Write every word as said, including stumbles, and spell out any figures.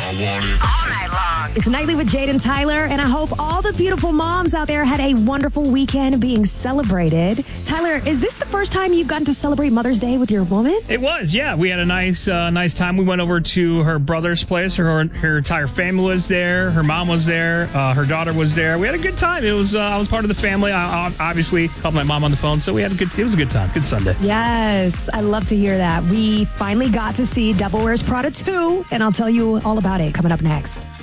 All night long. It's Nightly with Jade and Tyler, and I hope all the beautiful moms out there had a wonderful weekend being celebrated. Tyler, is this the first time you've gotten to celebrate Mother's Day with your woman? It was, yeah. We had a nice uh, nice time. We went over to her brother's place. Her her entire family was there. Her mom was there. Uh, her daughter was there. We had a good time. It was uh, I was part of the family. I, I obviously called my mom on the phone, so we had a good. It was a good time. Good Sunday. Yes, I love to hear that. We finally got to see Devil Wears Prada two, and I'll tell you all about it coming up next.